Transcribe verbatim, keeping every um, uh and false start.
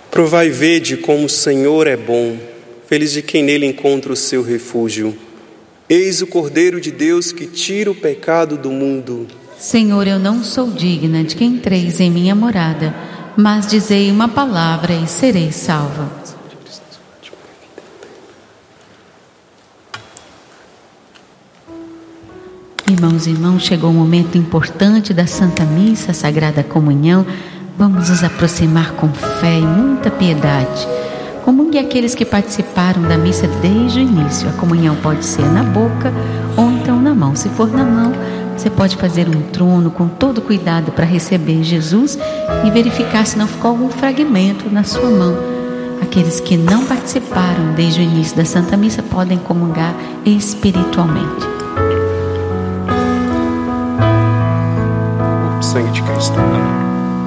Provai e vede como o Senhor é bom, feliz de quem nele encontra o seu refúgio. Eis o Cordeiro de Deus que tira o pecado do mundo. Senhor, eu não sou digna de que entreis em minha morada, mas dizei uma palavra e serei salva. Irmãos e irmãos, chegou o momento importante da Santa Missa, a Sagrada Comunhão. Vamos nos aproximar com fé e muita piedade. Comungue aqueles que participaram da missa desde o início. A comunhão pode ser na boca ou então na mão. Se for na mão, você pode fazer um trono com todo cuidado para receber Jesus e verificar se não ficou algum fragmento na sua mão. Aqueles que não participaram desde o início da Santa Missa podem comungar espiritualmente. O sangue de Cristo. Amém.